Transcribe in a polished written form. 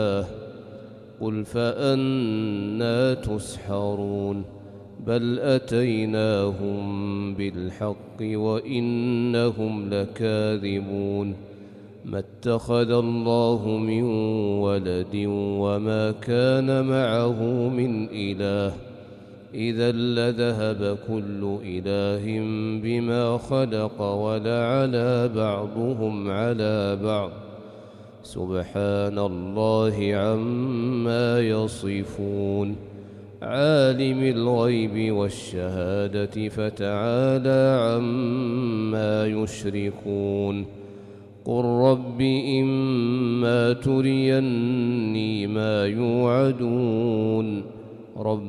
قل فأنى تسحرون بل أتيناهم بالحق وإنهم لكاذبون ما اتخذ الله من ولد وما كان معه من إله إذا لذهب كل إله بما خلق ولعلى بعضهم على بعض سبحان الله عما يصفون عالم الغيب والشهادة فتعالى عما يشركون قل رب إما تريني ما يوعدون رب